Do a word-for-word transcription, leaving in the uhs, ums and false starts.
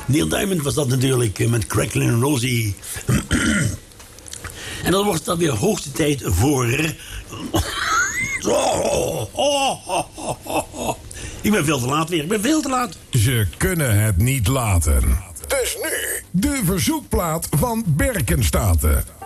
Neil Diamond was dat natuurlijk met Cracklin' Rosie. En dan wordt dat weer hoogste tijd voor... Ik ben veel te laat weer, ik ben veel te laat. Ze kunnen het niet laten. Dus nu de verzoekplaat van Berkenstaten.